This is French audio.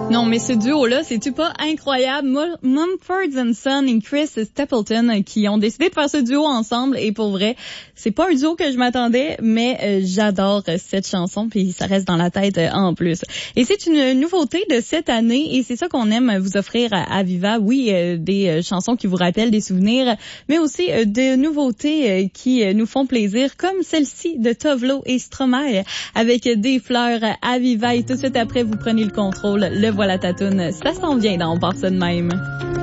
Non, mais ce duo-là, c'est-tu pas incroyable? Mumford & Son et Chris Stapleton qui ont décidé de faire ce duo ensemble. Et pour vrai, c'est pas un duo que je m'attendais, mais j'adore cette chanson. Puis ça reste dans la tête en plus. Et c'est une nouveauté de cette année. Et c'est ça qu'on aime vous offrir à Viva. Oui, des chansons qui vous rappellent des souvenirs, mais aussi des nouveautés qui nous font plaisir, comme celle-ci de Tovlo et Stromae avec Des fleurs à Viva. Et tout de suite après, vous prenez le contrôle. Le voilà ta toune. Ça s'en vient dans On part ça de même.